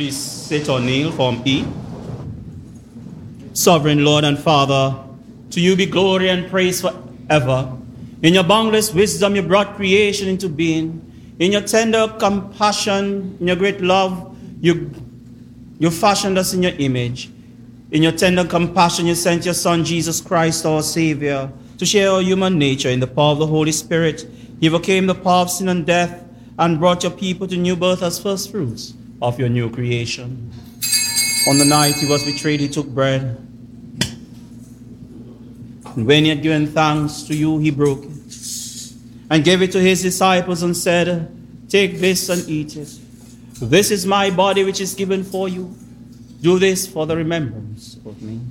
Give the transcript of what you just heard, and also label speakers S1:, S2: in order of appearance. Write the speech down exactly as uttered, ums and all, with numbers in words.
S1: Please sit or kneel, Form E. Sovereign Lord and Father, to you be glory and praise forever. In your boundless wisdom, you brought creation into being. In your tender compassion, in your great love, you, you fashioned us in your image. In your tender compassion, you sent your Son, Jesus Christ, our Savior, to share our human nature in the power of the Holy Spirit. He overcame the power of sin and death and brought your people to new birth as first fruits of your new creation. On the night he was betrayed, he took bread. And when he had given thanks to you, he broke it and gave it to his disciples and said, "Take this and eat it. This is my body which is given for you. Do this for the remembrance of me."